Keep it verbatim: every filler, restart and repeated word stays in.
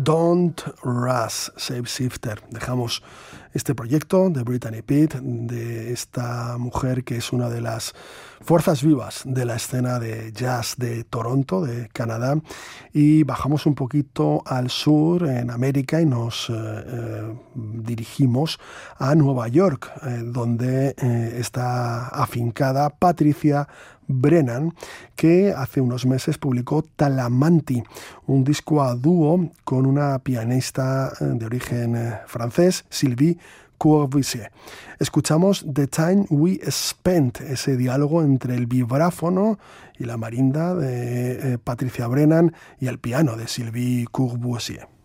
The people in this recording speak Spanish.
Don't Rush, Shapeshifter. Dejamos este proyecto de Brittany Pitt, de esta mujer que es una de las fuerzas vivas de la escena de jazz de Toronto, de Canadá, y bajamos un poquito al sur, en América, y nos eh, eh, dirigimos a Nueva York, eh, donde eh, está afincada Patricia Brennan, que hace unos meses publicó Talamanti, un disco a dúo con una pianista de origen eh, francés, Sylvie Courvoisier. Escuchamos The Time We Spent, ese diálogo entre el vibráfono y la marimba de eh, Patricia Brennan y el piano de Sylvie Courvoisier.